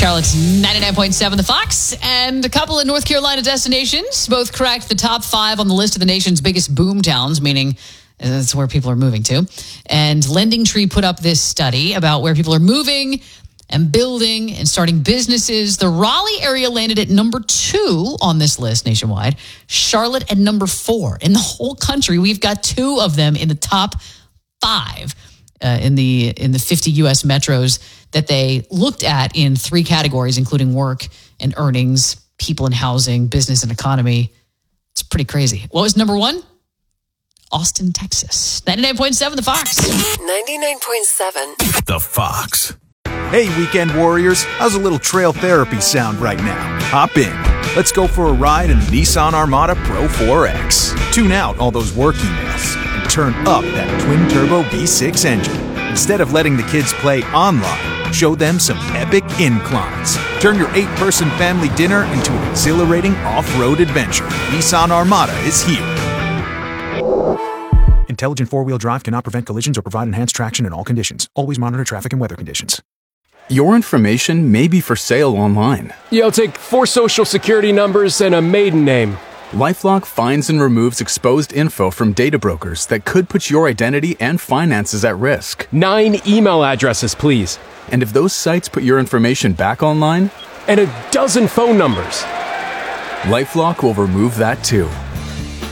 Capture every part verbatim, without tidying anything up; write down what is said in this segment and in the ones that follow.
Charlotte's ninety-nine point seven The Fox, and a couple of North Carolina destinations both cracked the top five on the list of the nation's biggest boom towns, meaning that's where people are moving to. And LendingTree put up this study about where people are moving and building and starting businesses. The Raleigh area landed at number two on this list nationwide. Charlotte at number four. In the whole country, we've got two of them in the top five uh, in the in the fifty U S metros that they looked at in three categories, including work and earnings, people and housing, business and economy. It's pretty crazy. What was number one? Austin, Texas. ninety-nine point seven The Fox. ninety-nine point seven The Fox. Hey, weekend warriors, how's a little trail therapy sound right now? Hop in. Let's go for a ride in the Nissan Armada Pro four X. Tune out all those work emails and turn up that twin-turbo V six engine. Instead of letting the kids play online, show them some epic inclines. Turn your eight-person family dinner into an exhilarating off-road adventure. Nissan Armada is here. Intelligent four-wheel drive cannot prevent collisions or provide enhanced traction in all conditions. Always monitor traffic and weather conditions. Your information may be for sale online. You'll take four social security numbers and a maiden name. LifeLock finds and removes exposed info from data brokers that could put your identity and finances at risk. Nine email addresses, please. And if those sites put your information back online, and a dozen phone numbers, LifeLock will remove that too.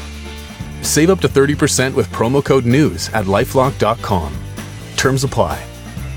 Save up to thirty percent with promo code NEWS at lifelock dot com. Terms apply.